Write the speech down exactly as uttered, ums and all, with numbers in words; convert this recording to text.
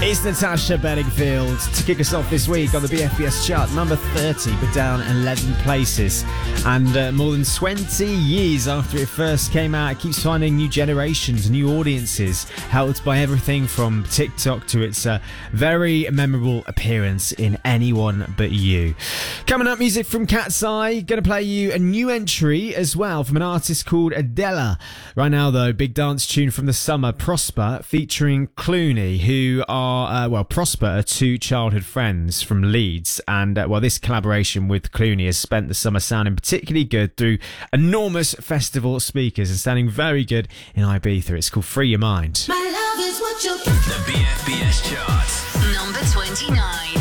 It's Natasha Bedingfield to kick us off this week on the B F B S chart, number thirty, but down eleven places. And uh, more than twenty years after it first came out, it keeps finding new generations, new audiences, helped by everything from TikTok to its uh, very memorable appearance in Anyone But You. Coming up, music from Cat's Eye. Going to play you a new entry as well from an artist called Adela. Right now, though, big dance tune from the summer, Prosper, featuring Clooney, who are Uh, well, Prosper are two childhood friends from Leeds, and uh, well, this collaboration with Clooney has spent the summer sounding particularly good through enormous festival speakers and sounding very good in Ibiza. It's called Free Your Mind. My love is what you... The B F B S chart. Number twenty-nine.